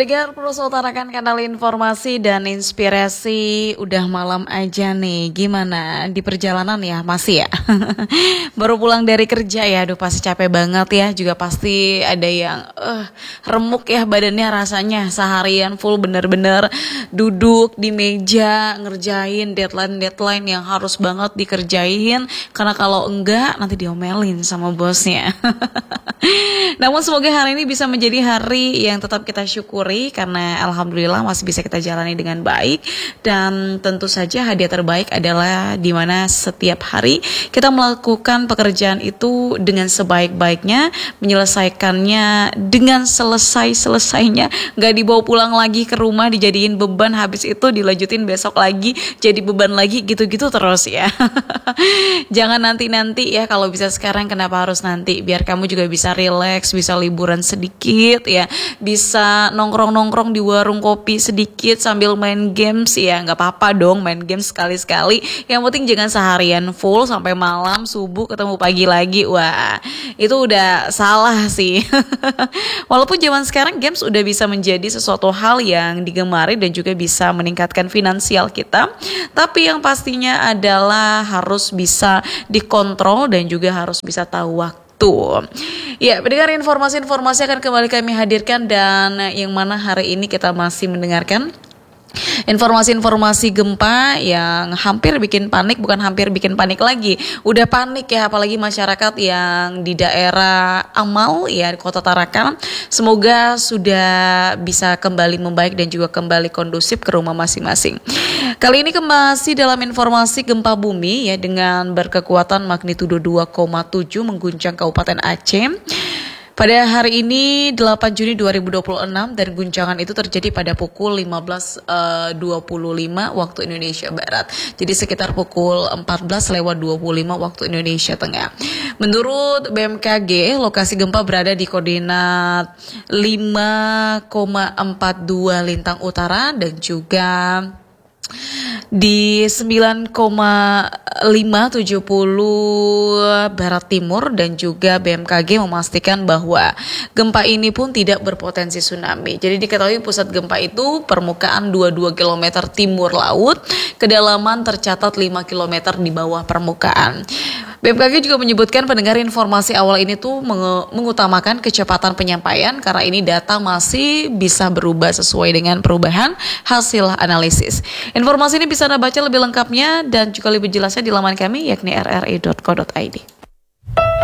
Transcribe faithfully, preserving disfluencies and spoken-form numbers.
Pendengar perlu saya utarakan kanal informasi dan inspirasi. Udah malam aja nih, gimana di perjalanan ya? Masih ya? Baru pulang dari kerja ya, aduh pasti capek banget ya. Juga pasti ada yang uh, remuk ya badannya rasanya. Seharian full bener-bener duduk di meja ngerjain deadline-deadline yang harus banget dikerjain. Karena kalau enggak nanti diomelin sama bosnya. Namun semoga hari ini bisa menjadi hari yang tetap kita syukuri karena alhamdulillah masih bisa kita jalani dengan baik. Dan tentu saja hadiah terbaik adalah di mana setiap hari kita melakukan pekerjaan itu dengan sebaik-baiknya, menyelesaikannya dengan selesai-selesainya, gak dibawa pulang lagi ke rumah dijadiin beban, habis itu dilanjutin besok lagi jadi beban lagi, gitu-gitu terus ya. Jangan nanti-nanti ya, kalau bisa sekarang kenapa harus nanti, biar kamu juga bisa relax, bisa liburan sedikit ya, bisa nongkrong-nongkrong di warung kopi sedikit sambil main games ya, nggak apa-apa dong main games sekali-sekali, yang penting jangan seharian full sampai malam subuh ketemu pagi lagi, wah itu udah salah sih. Walaupun zaman sekarang games udah bisa menjadi sesuatu hal yang digemari dan juga bisa meningkatkan finansial kita, tapi yang pastinya adalah harus bisa dikontrol dan juga harus bisa tahu waktu. Tuh. Ya, pendengar, informasi-informasi akan kembali kami hadirkan, dan yang mana hari ini kita masih mendengarkan informasi-informasi gempa yang hampir bikin panik, bukan hampir bikin panik lagi, udah panik ya, apalagi masyarakat yang di daerah Amal ya, di Kota Tarakan. Semoga sudah bisa kembali membaik dan juga kembali kondusif ke rumah masing-masing. Kali ini masih dalam informasi gempa bumi ya, dengan berkekuatan magnitudo dua koma tujuh mengguncang Kabupaten Aceh. Pada hari ini delapan Juni dua ribu dua puluh enam, dan guncangan itu terjadi pada pukul lima belas dua puluh lima waktu Indonesia Barat. Jadi sekitar pukul empat belas lewat dua puluh lima waktu Indonesia Tengah. Menurut B M K G, lokasi gempa berada di koordinat lima koma empat dua lintang utara dan juga di sembilan koma lima tujuh nol barat timur, dan juga B M K G memastikan bahwa gempa ini pun tidak berpotensi tsunami. Jadi diketahui pusat gempa itu permukaan dua puluh dua kilometer timur laut, kedalaman tercatat lima kilometer di bawah permukaan. B M K G juga menyebutkan pendengar informasi awal ini tuh mengutamakan kecepatan penyampaian karena ini data masih bisa berubah sesuai dengan perubahan hasil analisis. Informasi ini bisa Anda baca lebih lengkapnya dan juga lebih jelasnya di laman kami yakni r r i dot co dot i d.